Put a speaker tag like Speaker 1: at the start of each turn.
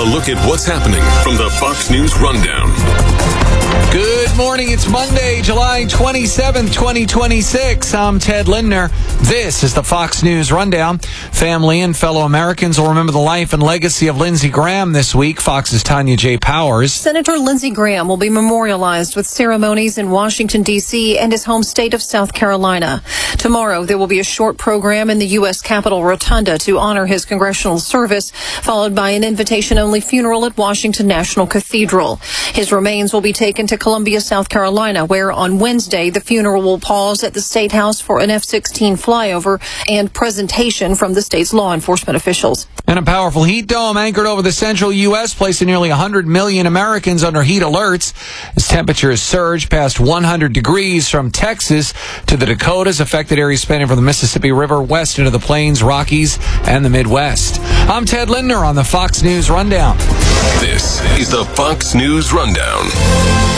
Speaker 1: A look at what's happening from the Fox News Rundown.
Speaker 2: Good morning. It's Monday, July 27th, 2026. I'm Ted Lindner. This is the Fox News Rundown. Family and fellow Americans will remember the life and legacy of Lindsey Graham this week. Fox's Tanya J. Powers.
Speaker 3: Senator Lindsey Graham will be memorialized with ceremonies in Washington, D.C. and his home state of South Carolina. Tomorrow, there will be a short program in the U.S. Capitol Rotunda to honor his congressional service, followed by an invitation-only funeral at Washington National Cathedral. His remains will be taken to Columbia, South Carolina, where on Wednesday the funeral will pause at the State House for an F-16 flyover and presentation from the state's law enforcement officials.
Speaker 2: And a powerful heat dome anchored over the central U.S., placing nearly 100 million Americans under heat alerts as temperatures surge past 100 degrees from Texas to the Dakotas, affected areas spanning from the Mississippi River west into the Plains, Rockies, and the Midwest. I'm Ted Lindner on the Fox News Rundown.
Speaker 1: This is the Fox News Rundown.